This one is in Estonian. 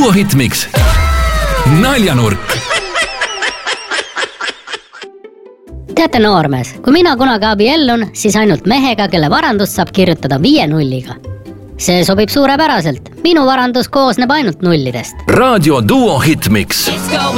Duo Hitmix. Naljanurk. Teate noormees, kui mina kunagi abiellun, siis ainult mehega, kelle varandust saab kirjutada 5 nulliga. See sobib suurepäraselt. Minu varandus koosneb ainult nullidest. Raadio Duo Hitmix.